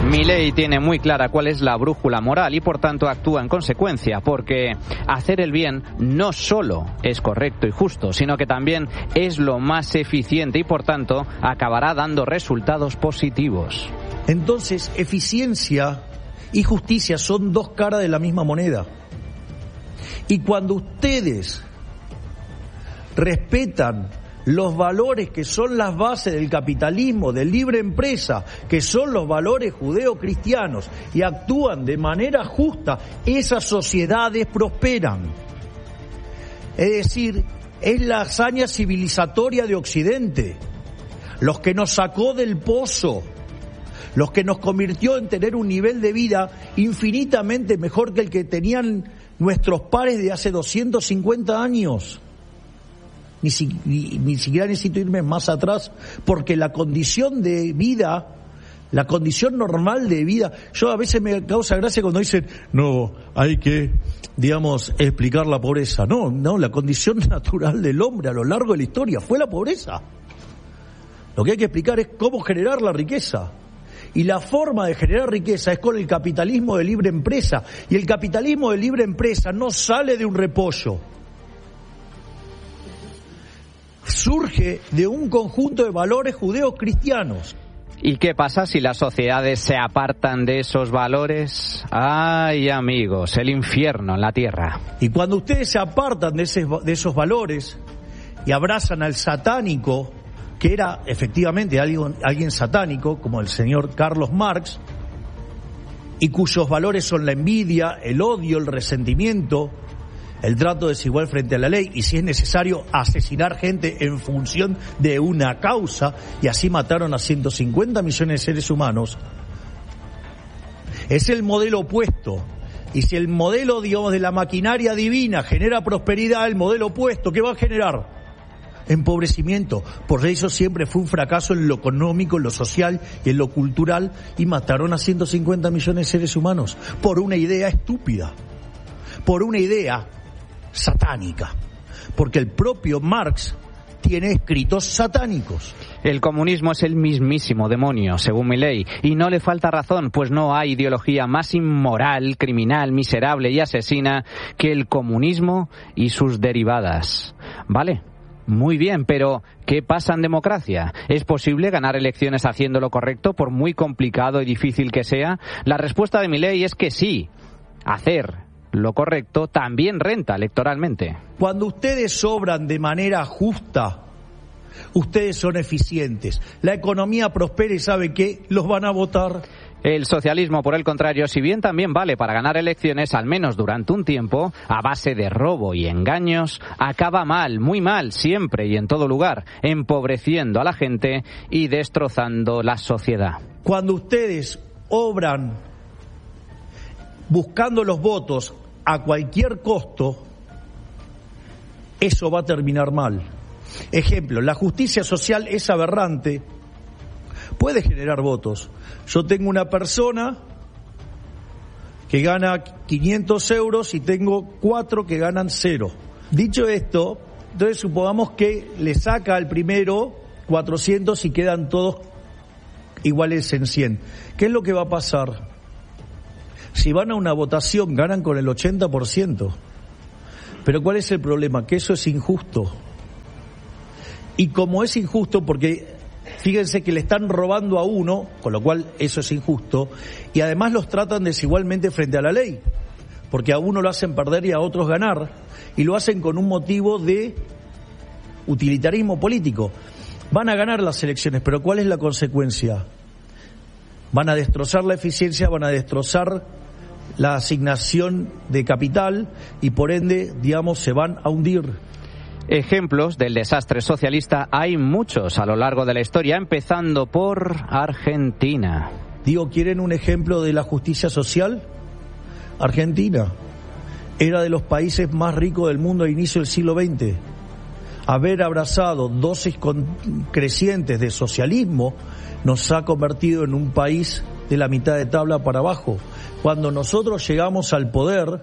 Milei tiene muy clara cuál es la brújula moral y por tanto actúa en consecuencia, porque hacer el bien no solo es correcto y justo, sino que también es lo más eficiente y por tanto acabará dando resultados positivos. Entonces, eficiencia y justicia son dos caras de la misma moneda. Y cuando ustedes respetan los valores que son las bases del capitalismo, de libre empresa, que son los valores judeo-cristianos, y actúan de manera justa, esas sociedades prosperan. Es decir, es la hazaña civilizatoria de Occidente, los que nos sacó del pozo, los que nos convirtió en tener un nivel de vida infinitamente mejor que el que tenían nuestros pares de hace 250 años. Ni siquiera necesito irme más atrás, porque la condición de vida, la condición normal de vida, yo a veces me causa gracia cuando dicen, no, hay que, explicar la pobreza. No, la condición natural del hombre a lo largo de la historia fue la pobreza. Lo que hay que explicar es cómo generar la riqueza. Y la forma de generar riqueza es con el capitalismo de libre empresa. Y el capitalismo de libre empresa no sale de un repollo. Surge de un conjunto de valores judeos-cristianos. ¿Y qué pasa si las sociedades se apartan de esos valores? ¡Ay, amigos! El infierno en la tierra. Y cuando ustedes se apartan de esos valores y abrazan al satánico, que era efectivamente alguien satánico, como el señor Carlos Marx, y cuyos valores son la envidia, el odio, el resentimiento, el trato desigual frente a la ley, y si es necesario asesinar gente en función de una causa, y así mataron a 150 millones de seres humanos, es el modelo opuesto. Y si el modelo, de la maquinaria divina genera prosperidad, el modelo opuesto, ¿qué va a generar? Empobrecimiento. Por eso siempre fue un fracaso en lo económico, en lo social y en lo cultural, y mataron a 150 millones de seres humanos por una idea estúpida, por una idea satánica, porque el propio Marx tiene escritos satánicos. El comunismo es el mismísimo demonio, según Milei, y no le falta razón, pues no hay ideología más inmoral, criminal, miserable y asesina que el comunismo y sus derivadas. ¿Vale? Muy bien, pero ¿qué pasa en democracia? ¿Es posible ganar elecciones haciendo lo correcto, por muy complicado y difícil que sea? La respuesta de Milei es que sí. Hacer lo correcto también renta electoralmente. Cuando ustedes obran de manera justa, ustedes son eficientes. La economía prospera y ¿sabe qué? Los van a votar. El socialismo, por el contrario, si bien también vale para ganar elecciones, al menos durante un tiempo, a base de robo y engaños, acaba mal, muy mal, siempre y en todo lugar, empobreciendo a la gente y destrozando la sociedad. Cuando ustedes obran buscando los votos a cualquier costo, eso va a terminar mal. Ejemplo, la justicia social es aberrante, puede generar votos. Yo tengo una persona que gana 500 euros y tengo 4 que ganan 0. Dicho esto, entonces supongamos que le saca al primero 400 y quedan todos iguales en 100. ¿Qué es lo que va a pasar? Si van a una votación, ganan con el 80%. Pero ¿cuál es el problema? Que eso es injusto. Y como es injusto, porque fíjense que le están robando a uno, con lo cual eso es injusto, y además los tratan desigualmente frente a la ley, porque a uno lo hacen perder y a otros ganar, y lo hacen con un motivo de utilitarismo político. Van a ganar las elecciones, pero ¿cuál es la consecuencia? Van a destrozar la eficiencia, van a destrozar la asignación de capital y por ende, se van a hundir. Ejemplos del desastre socialista hay muchos a lo largo de la historia, empezando por Argentina. ¿Quieren un ejemplo de la justicia social? Argentina era de los países más ricos del mundo a inicio del siglo XX. Haber abrazado dosis crecientes de socialismo nos ha convertido en un país de la mitad de tabla para abajo. Cuando nosotros llegamos al poder,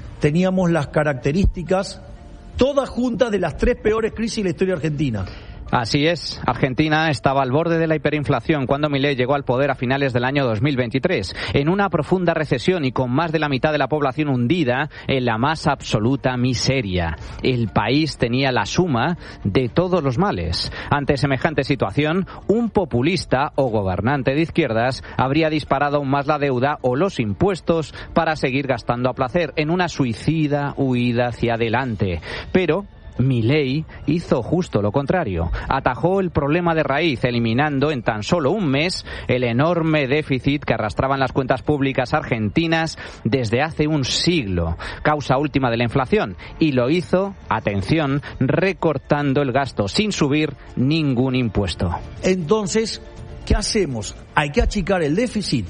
teníamos las características todas juntas de las 3 peores crisis de la historia argentina. Así es, Argentina estaba al borde de la hiperinflación cuando Milei llegó al poder a finales del año 2023, en una profunda recesión y con más de la mitad de la población hundida en la más absoluta miseria. El país tenía la suma de todos los males. Ante semejante situación, un populista o gobernante de izquierdas habría disparado aún más la deuda o los impuestos para seguir gastando a placer en una suicida huida hacia adelante. Pero Milei hizo justo lo contrario. Atajó el problema de raíz, eliminando en tan solo un mes el enorme déficit que arrastraban las cuentas públicas argentinas desde hace un siglo, causa última de la inflación, y lo hizo, atención, recortando el gasto sin subir ningún impuesto. Entonces, ¿qué hacemos? Hay que achicar el déficit.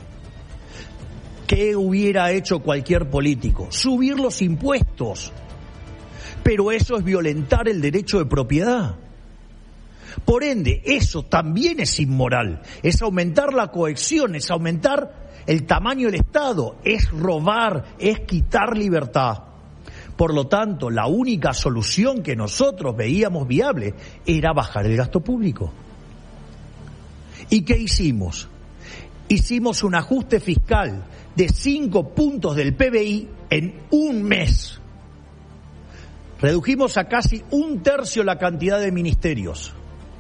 ¿Qué hubiera hecho cualquier político? Subir los impuestos. Pero eso es violentar el derecho de propiedad. Por ende, eso también es inmoral. Es aumentar la cohesión, es aumentar el tamaño del Estado, es robar, es quitar libertad. Por lo tanto, la única solución que nosotros veíamos viable era bajar el gasto público. ¿Y qué hicimos? Hicimos un ajuste fiscal de 5 puntos del PBI en un mes. Redujimos a casi 1/3 la cantidad de ministerios.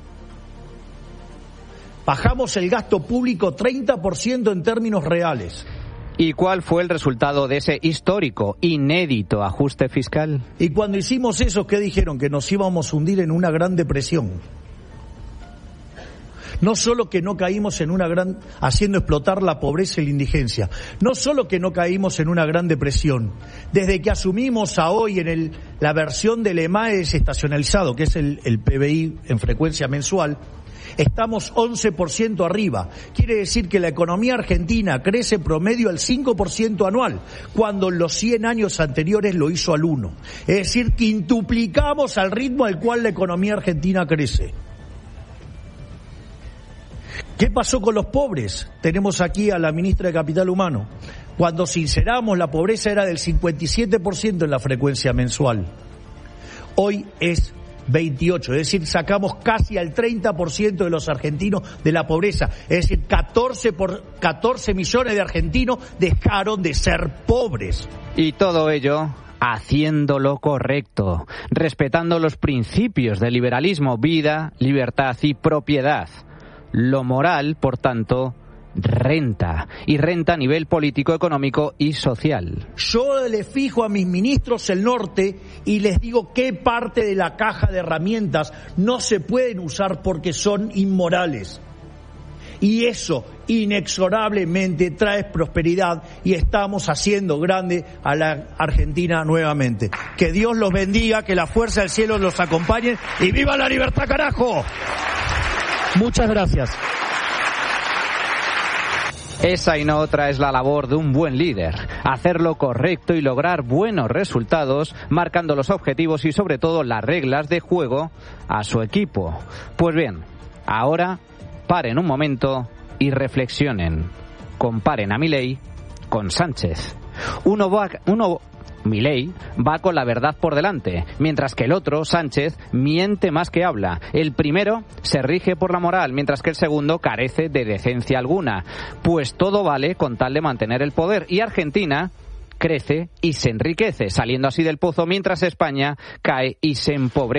Bajamos el gasto público 30% en términos reales. ¿Y cuál fue el resultado de ese histórico, inédito ajuste fiscal? Y cuando hicimos eso, ¿qué dijeron? Que nos íbamos a hundir en una gran depresión. No solo que no caímos en haciendo explotar la pobreza y la indigencia, no solo que no caímos en una gran depresión, desde que asumimos a hoy en la versión del EMAE desestacionalizado, que es el PBI en frecuencia mensual, estamos 11% arriba. Quiere decir que la economía argentina crece promedio al 5% anual, cuando en los 100 años anteriores lo hizo al 1%. Es decir, quintuplicamos al ritmo al cual la economía argentina crece. ¿Qué pasó con los pobres? Tenemos aquí a la ministra de Capital Humano. Cuando sinceramos, la pobreza era del 57% en la frecuencia mensual. Hoy es 28%, es decir, sacamos casi al 30% de los argentinos de la pobreza. Es decir, 14 millones de argentinos dejaron de ser pobres. Y todo ello haciendo lo correcto, respetando los principios del liberalismo, vida, libertad y propiedad. Lo moral, por tanto, renta, y renta a nivel político, económico y social. Yo le fijo a mis ministros el norte y les digo qué parte de la caja de herramientas no se pueden usar porque son inmorales. Y eso inexorablemente trae prosperidad y estamos haciendo grande a la Argentina nuevamente. Que Dios los bendiga, que la fuerza del cielo los acompañe y ¡viva la libertad, carajo! Muchas gracias. Esa y no otra es la labor de un buen líder, hacer lo correcto y lograr buenos resultados, marcando los objetivos y sobre todo las reglas de juego a su equipo. Pues bien, ahora paren un momento y reflexionen. Comparen a Milei con Sánchez. Milei va con la verdad por delante, mientras que el otro, Sánchez, miente más que habla. El primero se rige por la moral, mientras que el segundo carece de decencia alguna. Pues todo vale con tal de mantener el poder. Y Argentina crece y se enriquece, saliendo así del pozo, mientras España cae y se empobrece.